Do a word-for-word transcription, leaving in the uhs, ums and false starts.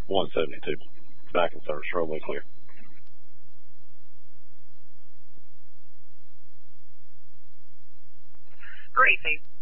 one seventy-two. Back in service, roadway clear. Great, thanks.